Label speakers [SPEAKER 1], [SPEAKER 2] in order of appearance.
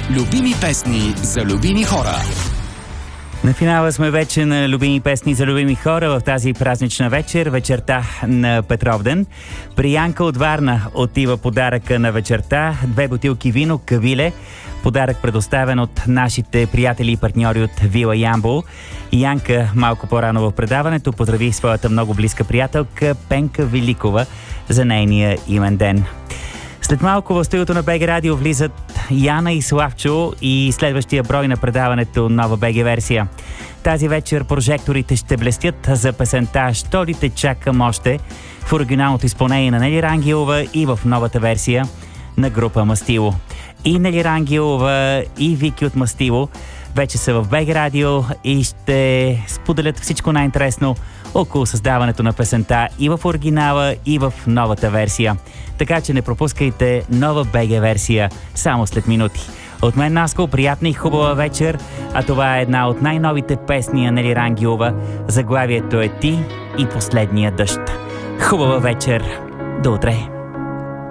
[SPEAKER 1] Любими песни за любими хора.
[SPEAKER 2] На финала сме вече на любими песни за любими хора в тази празнична вечер, вечерта на Петровден. При Янка от Варна отива подаръка на вечерта. 2 бутилки вино Кавиле. Подарък предоставен от нашите приятели и партньори от Вила Ямбол. Янка малко по-рано в предаването поздрави своята много близка приятелка Пенка Великова за нейния имен ден. След малко в студиото на БГ Радио влизат Яна и Славчо и следващия брой на предаването нова БГ версия. Тази вечер прожекторите ще блестят за песента «Що ли те чакам още» в оригиналното изпълнение на Нели Рангелова и в новата версия на група Мастило. И Нели Рангелова и Вики от Мастило вече са в БГ Радио и ще споделят всичко най-интересно около създаването на песента и в оригинала, и в новата версия. Така че не пропускайте нова БГ версия само след минути. От мен, Наско, приятна и хубава вечер, а това е една от най-новите песни на Нели Рангелова. Заглавието е «Ти и последния дъжд». Хубава вечер! До утре!